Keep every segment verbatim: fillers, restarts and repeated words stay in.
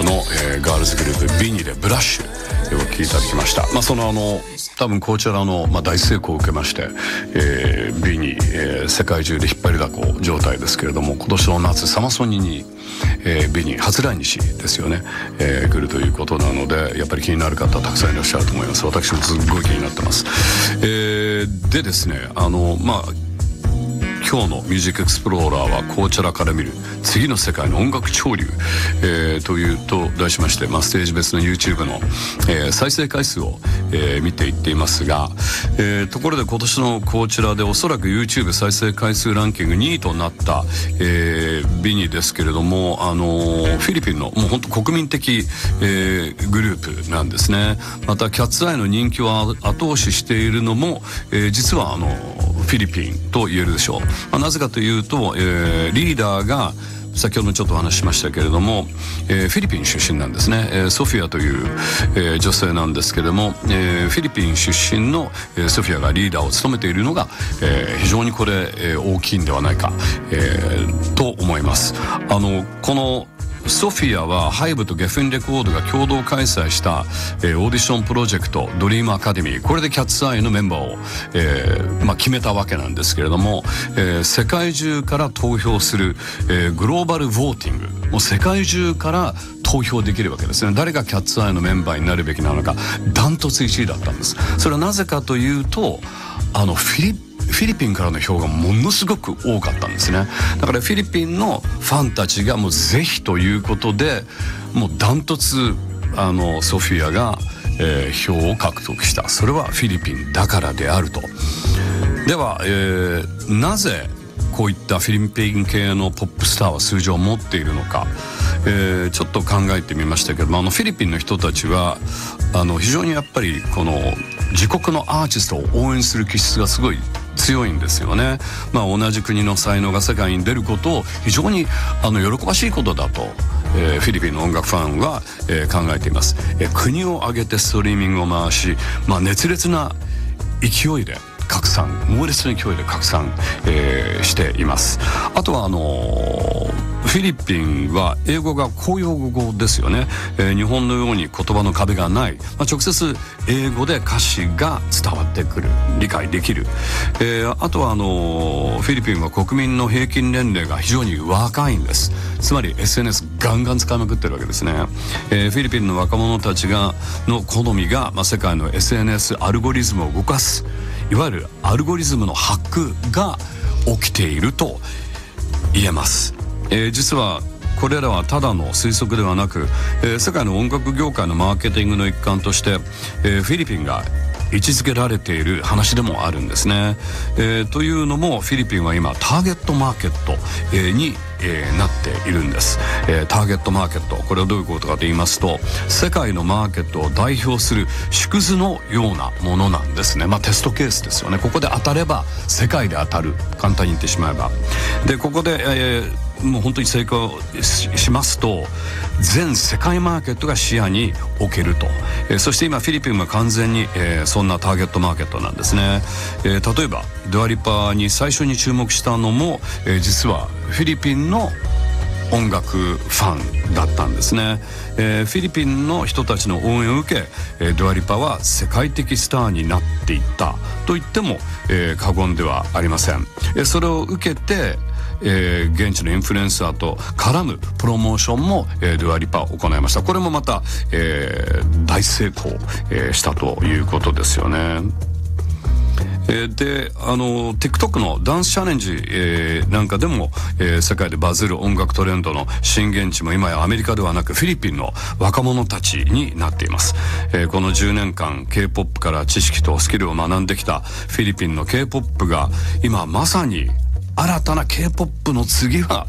の、えー、ガールズグループビニでブラッシュお聴きいただきました。まあ、そのあの多分こちらの、まあ、大成功を受けまして、えー、ビニ、えー、世界中で引っ張りだこ状態ですけれども、今年の夏サマソニに、えー、ビニ初来日ですよね、えー、来るということなので、やっぱり気になる方たくさんいらっしゃると思います。私もすっごい気になってます。えー、でですね、あのまあ今日のミュージックエクスプローラーはこちらから見る次の世界の音楽潮流、えー、というと題しまして、まあ、ステージ別の YouTube の、えー、再生回数を、えー、見ていっていますが、えー、ところで今年のこちらでおそらく YouTube 再生回数ランキングにいとなった、えー、ビニですけれども、あのー、フィリピンのもう本当国民的、えー、グループなんですね。またキャッツアイの人気を後押ししているのも、えー、実はあのフィリピンと言えるでしょう。まあ、なぜかというと、えー、リーダーが先ほどちょっとお話ししましたけれども、えー、フィリピン出身なんですね。えー、ソフィアという、えー、女性なんですけれども、えー、フィリピン出身の、えー、ソフィアがリーダーを務めているのが、えー、非常にこれ、えー、大きいんではないか、えー、と思います。あのこのソフィアはハイブとゲフェンレコードが共同開催した、えー、オーディションプロジェクトドリームアカデミー、これでキャッツアイのメンバーを、えーまあ、決めたわけなんですけれども、えー、世界中から投票する、えー、グローバルボーティング、もう世界中から投票できるわけですね。誰がキャッツアイのメンバーになるべきなのか、ダントツいちいだったんです。それはなぜかというと、あのフィリピンフィリピンからの票がものすごく多かったんですね。だからフィリピンのファンたちがもうぜひということで、もうダントツあのソフィアが、えー、票を獲得した。それはフィリピンだからであると。では、えー、なぜこういったフィリピン系のポップスターは数字を持っているのか、えー、ちょっと考えてみましたけども、あのフィリピンの人たちはあの非常にやっぱりこの自国のアーティストを応援する気質がすごい強いんですよね。まあ、同じ国の才能が世界に出ることを非常にあの喜ばしいことだと、えー、フィリピンの音楽ファンは、えー、考えています。えー、国を挙げてストリーミングを回し、まあ、熱烈な勢いで拡散、猛烈な勢いで拡散、えー、しています。あとはあのーフィリピンは英語が公用語ですよね。えー、日本のように言葉の壁がない、まあ、直接英語で歌詞が伝わってくる、理解できる。えー、あとはあのー、フィリピンは国民の平均年齢が非常に若いんです。つまり エスエヌエス ガンガン使いまくってるわけですね。えー、フィリピンの若者たちがの好みが、まあ、世界の エスエヌエス アルゴリズムを動かす、いわゆるアルゴリズムのハックが起きていると言えます。えー、実はこれらはただの推測ではなく、えー、世界の音楽業界のマーケティングの一環として、えー、フィリピンが位置づけられている話でもあるんですね。えー、というのもフィリピンは今ターゲットマーケット、えー、に、えー、なっているんです。えー、ターゲットマーケット、これはどういうことかと言いますと、世界のマーケットを代表する縮図のようなものなんですね。まあ、テストケースですよね。ここで当たれば世界で当たる、簡単に言ってしまえば。でここで、えーもう本当に成功 し, しますと全世界マーケットが視野に置けると、えー、そして今フィリピンは完全に、えー、そんなターゲットマーケットなんですね。えー、例えばドゥアリパに最初に注目したのも、えー、実はフィリピンの音楽ファンだったんですね。えー、フィリピンの人たちの応援を受け、えー、ドゥアリパは世界的スターになっていったと言っても、えー、過言ではありません。えー、それを受けてえー、現地のインフルエンサーと絡むプロモーションも、えー、ドゥアリパを行いました。これもまた、えー、大成功、えー、したということですよね。えー、であの TikTok のダンスチャレンジ、えー、なんかでも、えー、世界でバズる音楽トレンドの震源地も今やアメリカではなくフィリピンの若者たちになっています。えー、このじゅうねんかん K-ポップ から知識とスキルを学んできたフィリピンの K-ポップ が今まさに新たな K-ポップ の次は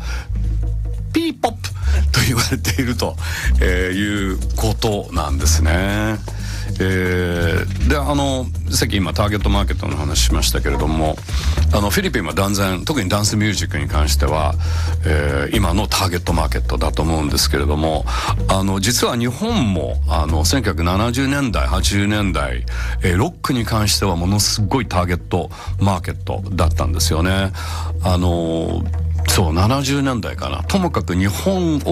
P-ポップ と言われていると、えー、いうことなんですね。えー、であのさっき今ターゲットマーケットの話しましたけれども、あのフィリピンは断然特にダンスミュージックに関しては、えー、今のターゲットマーケットだと思うんですけれども、あの実は日本もあのせんきゅうひゃくななじゅうねんだいはちじゅうねんだい、えー、ロックに関してはものすごいターゲットマーケットだったんですよね。あのそうななじゅうねんだいかな、ともかく日本を